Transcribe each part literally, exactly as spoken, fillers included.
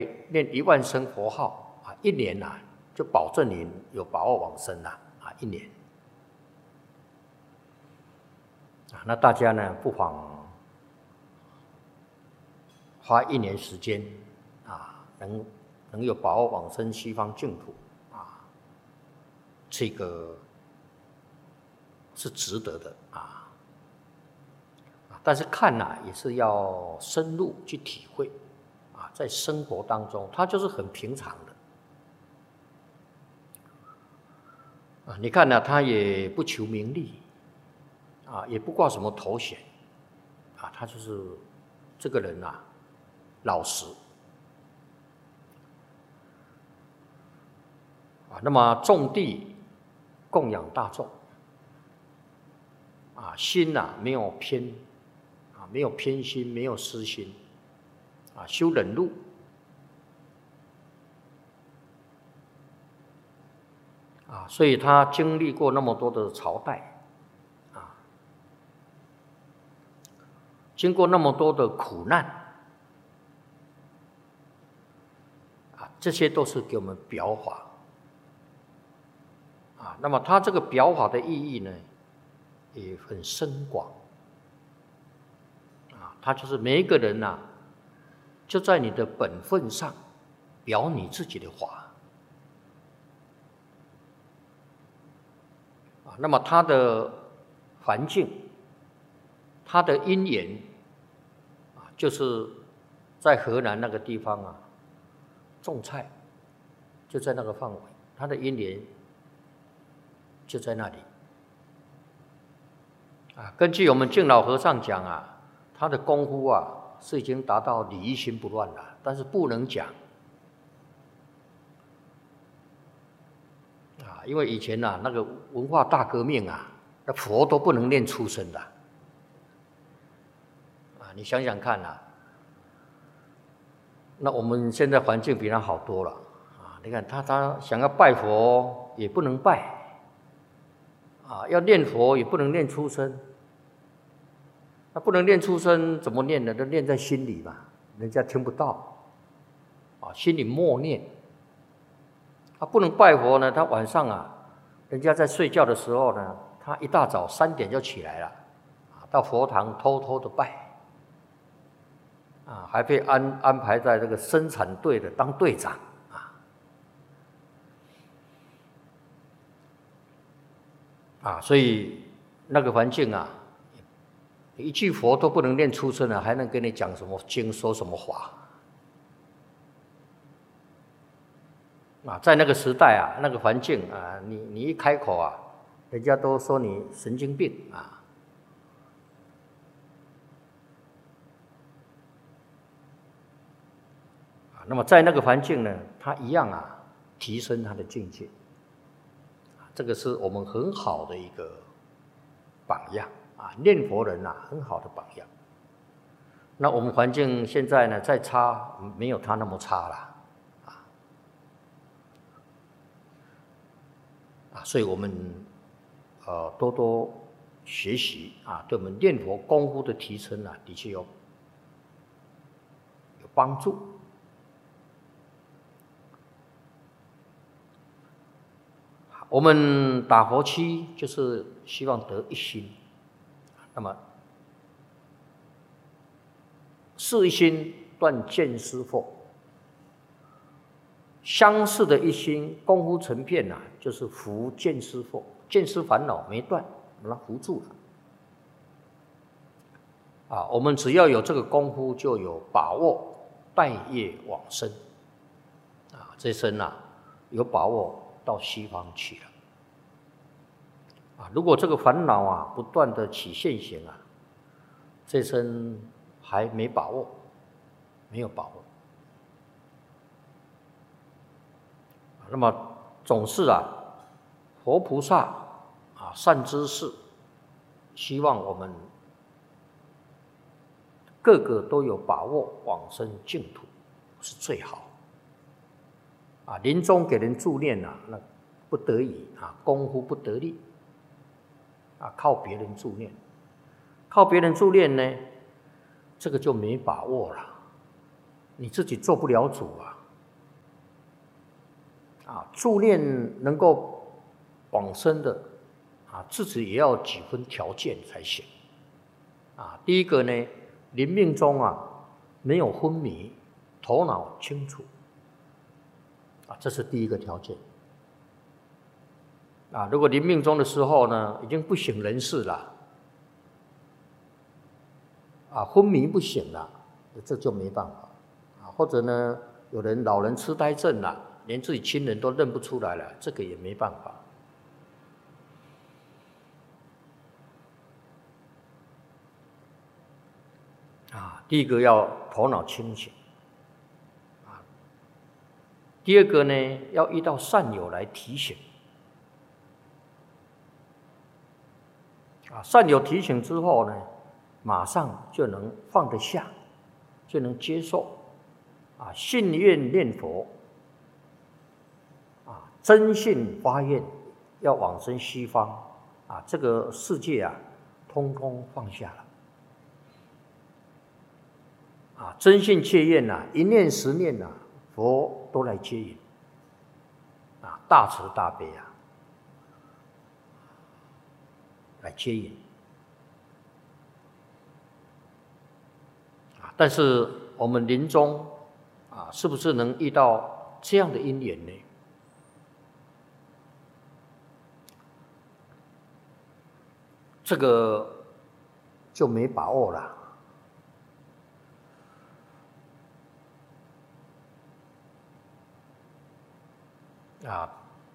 念一万声佛号啊，一年呐、啊、就保证你有把握往生啦啊，一年啊，那大家呢不妨花一年时间啊，能能有把握往生西方净土啊，这个是值得的啊。但是看呐、啊，也是要深入去体会啊，在生活当中，它就是很平常的啊。你看呢、啊，他也不求名利啊，也不挂什么头衔啊，他就是这个人啊，老实啊。那么种地供养大众啊，心呐、啊、没有偏。没有偏心，没有私心，啊，修忍辱，啊，所以他经历过那么多的朝代，啊，经过那么多的苦难，啊，这些都是给我们表法，啊，那么他这个表法的意义呢，也很深广。他就是每一个人呐、啊，就在你的本分上表你自己的法啊。那么他的环境，他的因缘啊，就是在河南那个地方啊，种菜，就在那个范围，他的因缘就在那里啊。根据我们敬老和尚讲啊。他的功夫啊，是已经达到礼义心不乱了，但是不能讲啊，因为以前啊，那个文化大革命啊，那佛都不能念出声的啊，你想想看啊，那我们现在环境比他好多了啊，你看他他想要拜佛也不能拜啊，要念佛也不能念出声。那不能念出声，怎么念呢？都念在心里嘛，人家听不到，啊，心里默念。他不能拜佛呢，他晚上啊，人家在睡觉的时候呢，他一大早三点就起来了，啊，到佛堂偷偷的拜，啊，还被安安排在这个生产队的当队长，啊，啊，所以那个环境啊。一句佛都不能念出声了，还能跟你讲什么经，说什么法？啊，在那个时代啊，那个环境啊，你你一开口啊，人家都说你神经病啊。啊，那么在那个环境呢，他一样啊，提升他的境界。这个是我们很好的一个榜样。啊，念佛人啊，很好的榜样。那我们环境现在呢，再差没有他那么差了，啊，啊，所以我们呃多多学习啊，对我们念佛功夫的提升啊，的确有有帮助。我们打佛七就是希望得一心。那么，是一心断见思惑，相似的一心功夫成片呐、啊，就是伏见思惑，见思烦恼没断，把它伏住了。啊，我们只要有这个功夫，就有把握带业往生。啊，这生呐、啊，有把握到西方去了。啊，如果这个烦恼啊不断的起现行啊，这生还没把握，没有把握。那么总是啊，佛菩萨啊善知识，希望我们个个都有把握往生净土是最好。啊，临终给人助念啊，那不得已啊，功夫不得力。啊，靠别人助念，靠别人助念呢，这个就没把握了，你自己做不了主啊。 啊，助念能够往生的啊，自己也要几分条件才行。啊，第一个呢，临命中啊没有昏迷，头脑清楚，啊，这是第一个条件。啊，如果临命中的时候呢，已经不省人事了，啊，昏迷不醒了，这就没办法。啊，或者呢，有人老人痴呆症了，连自己亲人都认不出来了，这个也没办法。啊，第一个要头脑清醒，啊，第二个呢，要遇到善友来提醒。啊，善友提醒之后呢，马上就能放得下，就能接受。啊，信愿念佛，啊，真信发愿，要往生西方，啊，这个世界啊，通通放下了。啊，真信切愿呐、啊，一念十念呐、啊，佛都来接引。啊，大慈大悲啊，来接引。啊，但是我们临终啊，是不是能遇到这样的因缘呢？这个就没把握了。啊，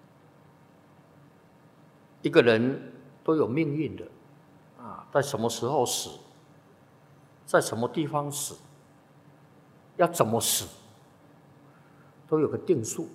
一个人都有命运的，啊，在什么时候死，在什么地方死，要怎么死，都有个定数。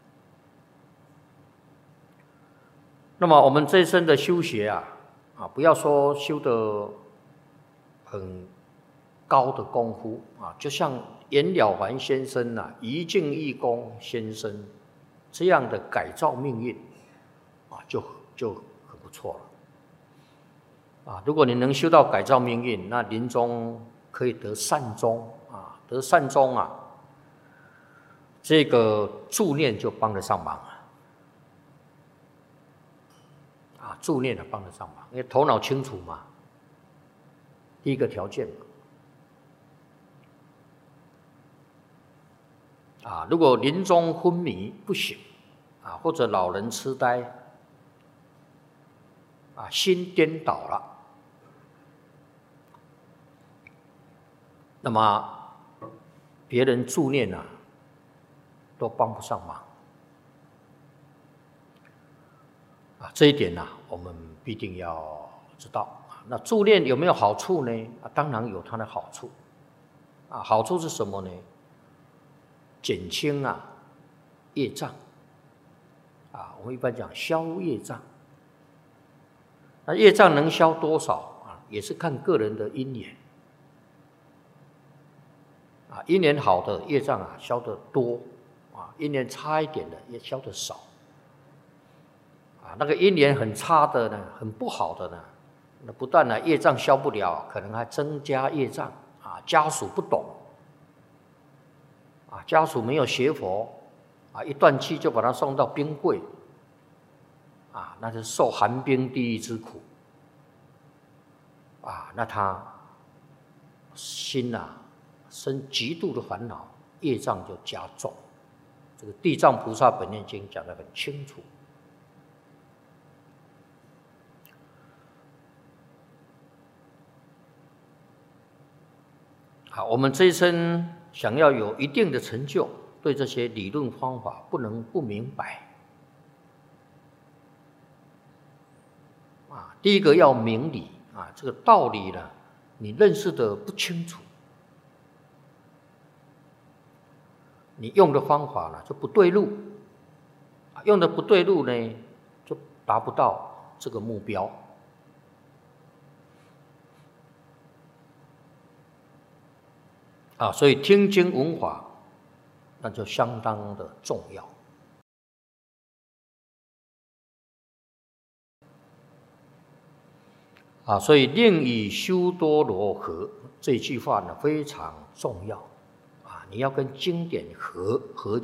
那么我们这一生的修学啊，啊，不要说修得很高的功夫啊，就像袁了凡先生啊、一境义公先生这样的改造命运啊，就就很不错了。啊，如果你能修到改造命运，那临终可以得善终啊，得善终啊，这个助念就帮得上忙了。啊，助念啊帮得上忙，因为头脑清楚嘛，第一个条件嘛。啊，如果临终昏迷不醒，啊，或者老人痴呆，啊，心颠倒了，那么别人助念啊，都帮不上忙。啊，这一点呢、啊，我们必定要知道。那助念有没有好处呢？啊，当然有它的好处。啊，好处是什么呢？减轻啊业障。啊，我们一般讲消业障。那业障能消多少啊？也是看个人的因缘。啊，因缘好的业障啊消得多，啊，因缘差一点的也消得少。啊，那个因缘很差的呢，很不好的呢，那不但呢业障消不了，可能还增加业障。啊，家属不懂，啊，家属没有学佛，啊，一断气就把他送到冰柜，啊，那就受寒冰地狱之苦。啊，那他心啊生极度的烦恼，业障就加重。这个《地藏菩萨本愿经》讲得很清楚。好，我们这一生想要有一定的成就，对这些理论方法不能不明白。啊，第一个要明理啊，这个道理呢，你认识的不清楚，你用的方法呢就不对路，用的不对路呢，就达不到这个目标。啊，所以听经闻法，那就相当的重要。啊，所以令以修多罗合这句话呢非常重要。啊，你要跟经典合合。